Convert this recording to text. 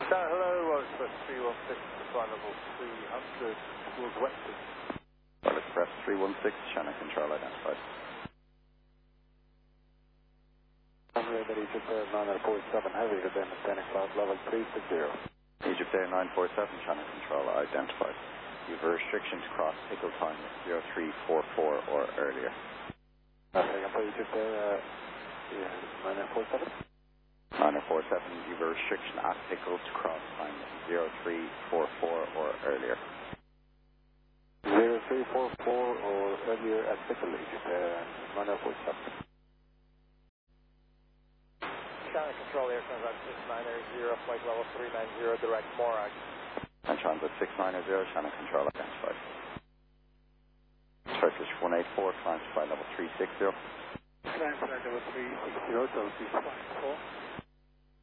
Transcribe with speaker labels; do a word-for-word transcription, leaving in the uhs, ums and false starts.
Speaker 1: Uh, hello, Road Express three one six, flight level three hundred, towards Wexford.
Speaker 2: Road Express three one six, channel control identified.
Speaker 3: Egypt Air nine four seven Heavy, to maintaining flight level three six zero.
Speaker 2: Egypt Air nine four seven, channel control identified. You have a restriction to cross pickle time zero three four four or earlier.
Speaker 3: Uh, second for Egypt Air uh, yeah, nine four seven.
Speaker 2: nine four seven, you have a restriction at pickle to cross time zero three four four or earlier.
Speaker 3: zero three four four or earlier at pickle, Egypt Air nine four seven.
Speaker 1: Channel control air transit six nine zero, flight level three nine zero, direct Morag.
Speaker 2: And transit six nine zero, channel control identified. Turkish one eight four, climb to flight level three six zero.
Speaker 3: Climb flight level three six zero, so this is flight four.